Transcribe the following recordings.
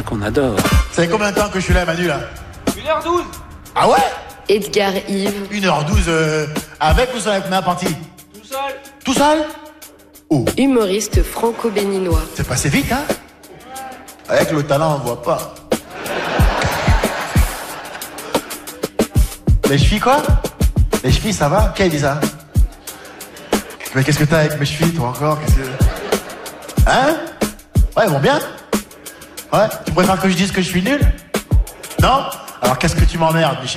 cinéma qu'on adore. Ça fait combien de temps que je suis là, Manu, là ? 1h12. Ah ouais ? Edgar Yves. 1h12, avec ou sans ma apprenti ? Tout seul. Tout seul ? Oh. Humoriste franco-béninois. C'est passé vite, hein ? Avec le talent, on voit pas. Les chevilles, quoi ? Les chevilles, ça va ? Qui a dit ça ? Mais qu'est-ce que t'as avec mes chevilles, toi, encore ? Qu'est-ce que... Hein ? Ouais, elles vont bien ? Ouais ? Tu préfères que je dise que je suis nul ? Non ? Alors qu'est-ce que tu m'emmerdes, Michel ?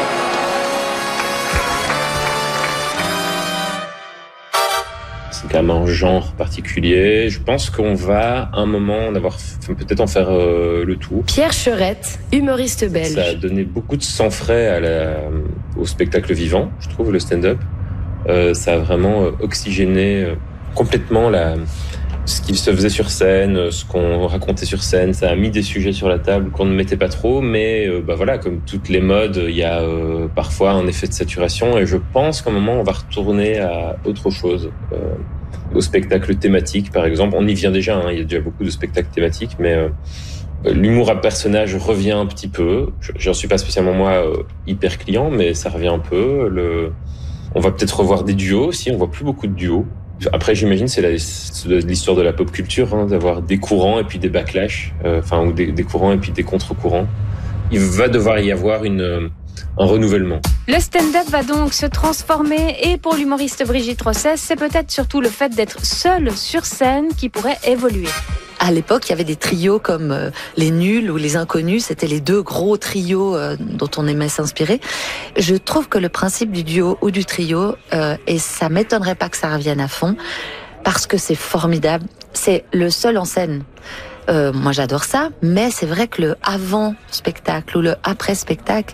C'est quand même un genre particulier. Je pense qu'on va, à un moment, peut-être en faire le tour. Pierre Cherette, humoriste belge. Ça a donné beaucoup de sang frais au spectacle vivant, je trouve, le stand-up. Ça a vraiment oxygéné complètement ce qui se faisait sur scène, ce qu'on racontait sur scène. Ça a mis des sujets sur la table qu'on ne mettait pas trop, mais voilà, comme toutes les modes, il y a parfois un effet de saturation, et je pense qu'à un moment, on va retourner à autre chose. Au spectacle thématique, par exemple. On y vient déjà, hein, il y a déjà beaucoup de spectacles thématiques, mais l'humour à personnage revient un petit peu. J'en suis pas spécialement, moi, hyper client, mais ça revient un peu. On va peut-être revoir des duos aussi, on voit plus beaucoup de duos. Après, j'imagine, c'est l'histoire de la pop culture, hein, d'avoir des courants et puis des backlash, ou des courants et puis des contre-courants. Il va devoir y avoir un renouvellement. Le stand-up va donc se transformer, et pour l'humoriste Brigitte Rossès, c'est peut-être surtout le fait d'être seule sur scène qui pourrait évoluer. À l'époque, il y avait des trios comme les Nuls ou les Inconnus. C'était les deux gros trios dont on aimait s'inspirer. Je trouve que le principe du duo ou du trio, et ça m'étonnerait pas que ça revienne à fond, parce que c'est formidable. C'est le seul en scène. Moi, j'adore ça, mais c'est vrai que le avant-spectacle ou le après-spectacle,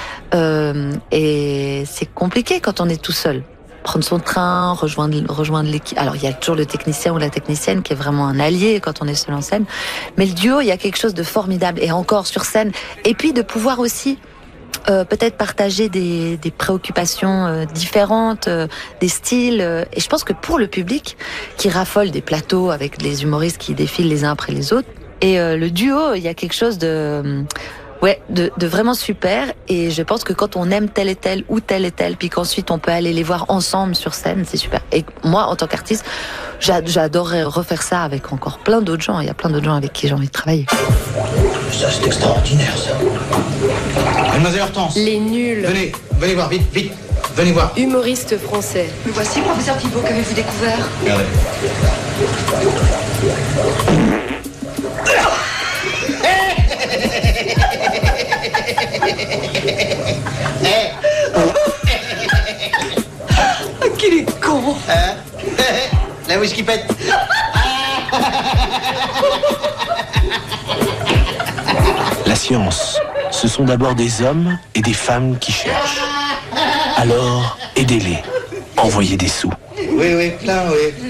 et c'est compliqué quand on est tout seul. Prendre son train, rejoindre l'équipe. Alors, il y a toujours le technicien ou la technicienne qui est vraiment un allié quand on est seul en scène. Mais le duo, il y a quelque chose de formidable, et encore sur scène. Et puis, de pouvoir aussi peut-être partager des préoccupations différentes, des styles. Et je pense que pour le public, qui raffole des plateaux avec les humoristes qui défilent les uns après les autres, et le duo, il y a quelque chose de vraiment super. Et je pense que quand on aime tel et tel ou tel et tel, puis qu'ensuite on peut aller les voir ensemble sur scène, c'est super. Et moi, en tant qu'artiste, j'adorerais refaire ça avec encore plein d'autres gens. Il y a plein d'autres gens avec qui j'ai envie de travailler. Ça, c'est extraordinaire, ça. Mademoiselle Hortense. Les Nuls. Venez voir, vite, venez voir. Humoriste français. Me voici, professeur Pivot, qu'avez-vous découvert ? Regardez. Qu'il est con. La whisky pète. La science, ce sont d'abord des hommes et des femmes qui cherchent. Alors, aidez-les. Envoyez des sous. Oui, plein, oui.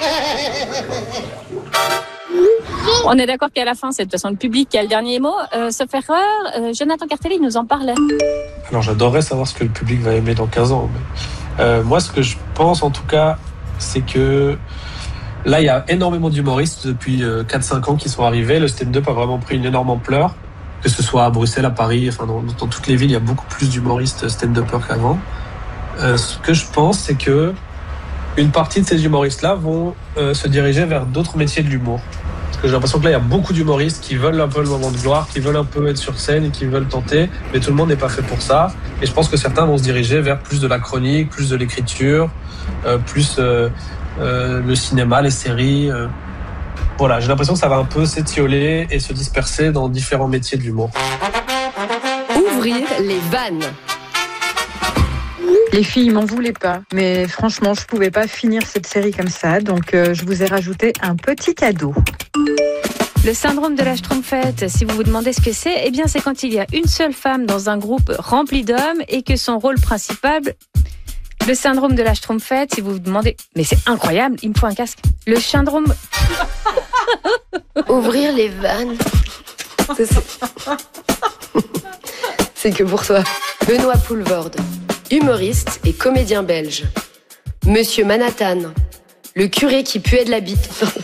On est d'accord qu'à la fin, c'est de toute façon le public qui a le dernier mot. Sauf erreur, Jonathan Cartelli nous en parlait. Alors j'adorerais savoir ce que le public va aimer dans 15 ans. Mais, moi, ce que je pense en tout cas, c'est que là, il y a énormément d'humoristes depuis 4-5 ans qui sont arrivés. Le stand-up a vraiment pris une énorme ampleur, que ce soit à Bruxelles, à Paris, enfin dans toutes les villes, il y a beaucoup plus d'humoristes stand-uppers qu'avant. Ce que je pense, c'est que une partie de ces humoristes-là vont se diriger vers d'autres métiers de l'humour. Parce que j'ai l'impression que là, il y a beaucoup d'humoristes qui veulent un peu le moment de gloire, qui veulent un peu être sur scène et qui veulent tenter, mais tout le monde n'est pas fait pour ça. Et je pense que certains vont se diriger vers plus de la chronique, plus de l'écriture, plus le cinéma, les séries. Voilà, j'ai l'impression que ça va un peu s'étioler et se disperser dans différents métiers de l'humour. Ouvrir les vannes. Les filles m'en voulaient pas, mais franchement, je pouvais pas finir cette série comme ça, donc je vous ai rajouté un petit cadeau. Le syndrome de la Schtroumpfette, si vous vous demandez ce que c'est, eh bien c'est quand il y a une seule femme dans un groupe rempli d'hommes et que son rôle principal... Le syndrome de la Schtroumpfette, si vous vous demandez... Mais c'est incroyable, il me faut un casque. Le syndrome... Ouvrir les vannes. C'est que pour toi. Benoît Poulvorde, humoriste et comédien belge. Monsieur Manhattan, le curé qui puait de la bite.